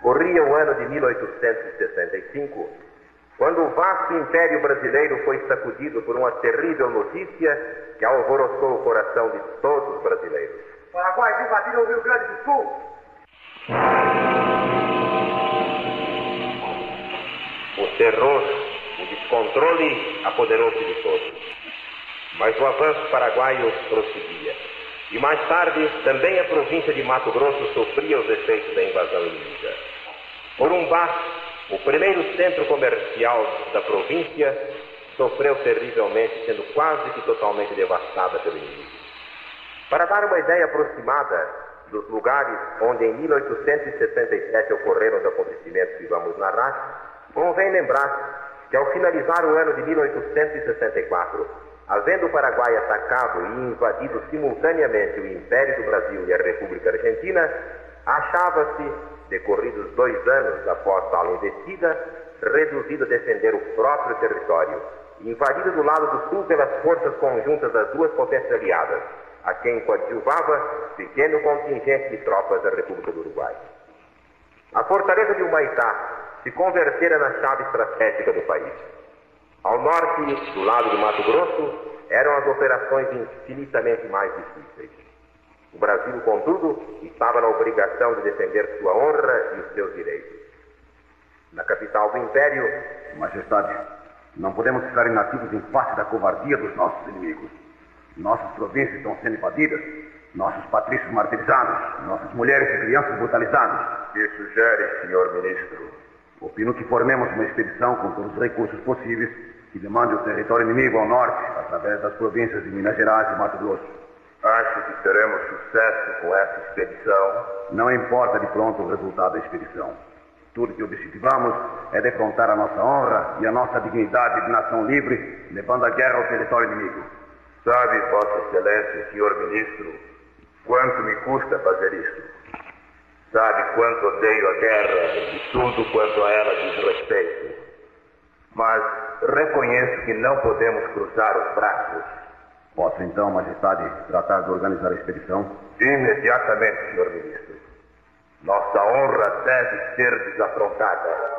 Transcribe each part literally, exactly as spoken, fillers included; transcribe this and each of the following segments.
Corria o ano de mil oitocentos e sessenta e cinco, quando o vasto Império Brasileiro foi sacudido por uma terrível notícia que alvoroçou o coração de todos os brasileiros. Paraguai invadiram o Rio Grande do Sul. O terror, o descontrole apoderou-se de todos. Mas o avanço paraguaio prosseguia. E mais tarde, também a província de Mato Grosso sofria os efeitos da invasão inimiga. Corumbá, o primeiro centro comercial da província, sofreu terrivelmente, sendo quase que totalmente devastada pelo inimigo. Para dar uma ideia aproximada dos lugares onde em mil oitocentos e sessenta e sete ocorreram os acontecimentos que vamos narrar, convém lembrar que ao finalizar o ano de mil oitocentos e sessenta e quatro, havendo o Paraguai atacado e invadido simultaneamente o Império do Brasil e a República Argentina, achava-se, decorridos dois anos após tal investida, reduzido a defender o próprio território, invadido do lado do sul pelas forças conjuntas das duas potências aliadas, a quem coadjuvava pequeno contingente de tropas da República do Uruguai. A fortaleza de Humaitá se convertera na chave estratégica do país. Ao norte, do lado do Mato Grosso, eram as operações infinitamente mais difíceis. O Brasil, contudo, estava na obrigação de defender sua honra e os seus direitos. Na capital do Império... Majestade, não podemos ficar inativos em face da covardia dos nossos inimigos. Nossas províncias estão sendo invadidas, nossos patrícios martirizados, nossas mulheres e crianças brutalizadas. Que sugere, senhor ministro? Opino que formemos uma expedição com todos os recursos possíveis que demande o território inimigo ao norte, através das províncias de Minas Gerais e Mato Grosso. Acho que teremos sucesso com essa expedição? Não importa de pronto o resultado da expedição. Tudo que objetivamos é defrontar a nossa honra e a nossa dignidade de nação livre, levando a guerra ao território inimigo. Sabe, Vossa Excelência, senhor ministro, quanto me custa fazer isto? Sabe quanto odeio a guerra e tudo quanto a ela diz respeito. Mas reconheço que não podemos cruzar os braços. Posso então, Majestade, tratar de organizar a expedição? Imediatamente, senhor ministro. Nossa honra deve ser desafrontada.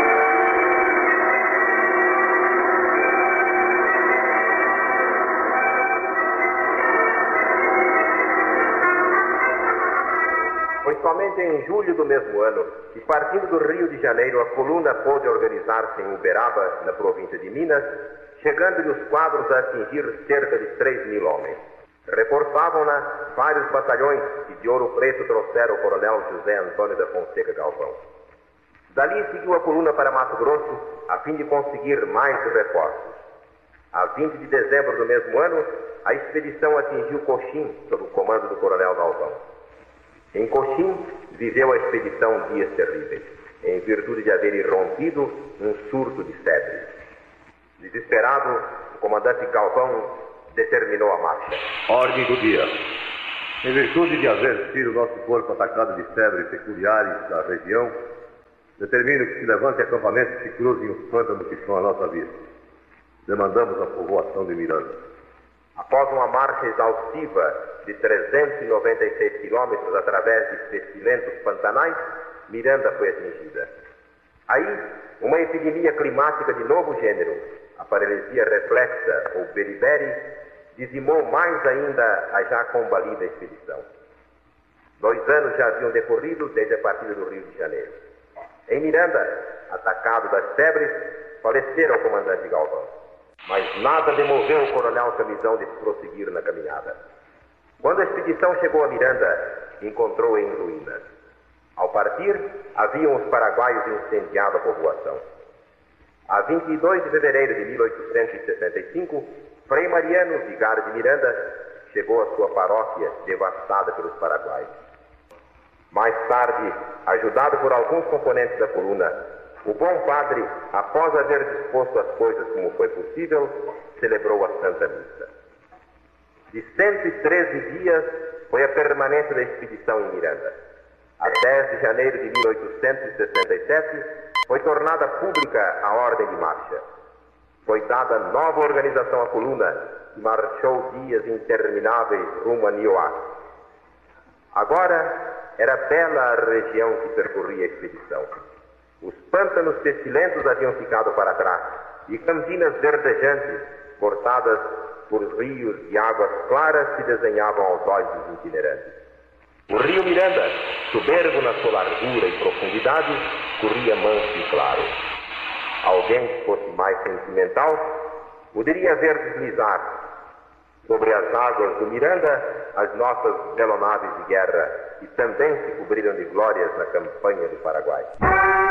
Foi somente em julho do mesmo ano que, partindo do Rio de Janeiro, a coluna pôde organizar-se em Uberaba, na província de Minas, chegando-lhe os quadros a atingir cerca de três mil homens. Reforçavam-na vários batalhões que de Ouro Preto trouxeram o coronel José Antônio da Fonseca Galvão. Dali seguiu a coluna para Mato Grosso, a fim de conseguir mais reforços. A vinte de dezembro do mesmo ano, a expedição atingiu Coxim, sob o comando do coronel Galvão. Em Coxim, viveu a expedição dias terríveis, em virtude de haver irrompido um surto de febre. Desesperado, o comandante Galvão determinou a marcha. Ordem do dia. Em virtude de haver sido nosso corpo atacado de febres peculiares da região, determino que se levante acampamento e se cruzem os pântanos que são à nossa vista. Demandamos a povoação de Miranda. Após uma marcha exaustiva de trezentos e noventa e seis quilômetros através de pestilentos pantanais, Miranda foi atingida. Aí, uma epidemia climática de novo gênero, a paralisia reflexa ou beriberi, dizimou mais ainda a já combalida expedição. Dois anos já haviam decorrido desde a partida do Rio de Janeiro. Em Miranda, atacado das febres, faleceram o comandante Galvão. Mas nada demoveu o coronel Camisão de prosseguir na caminhada. Quando a expedição chegou a Miranda, encontrou-a em ruínas. Ao partir, haviam os paraguaios incendiado a povoação. A vinte e dois de fevereiro de mil oitocentos e sessenta e cinco, Frei Mariano, vigário de Miranda, chegou à sua paróquia devastada pelos paraguaios. Mais tarde, ajudado por alguns componentes da coluna, o bom padre, após haver disposto as coisas como foi possível, celebrou a Santa Missa. De cento e treze dias foi a permanência da expedição em Miranda. A dez de janeiro de mil oitocentos e sessenta e sete, foi tornada pública a ordem de marcha. Foi dada nova organização à coluna, que marchou dias intermináveis rumo a Nioá. Agora era bela a região que percorria a expedição. Os pântanos pestilentos haviam ficado para trás, e campinas verdejantes, cortadas por rios de águas claras, se desenhavam aos olhos dos itinerantes. O rio Miranda, soberbo na sua largura e profundidade, corria manso e claro. Alguém que fosse mais sentimental poderia ver deslizar sobre as águas do Miranda as nossas velonaves de guerra, que também se cobriram de glórias na campanha do Paraguai.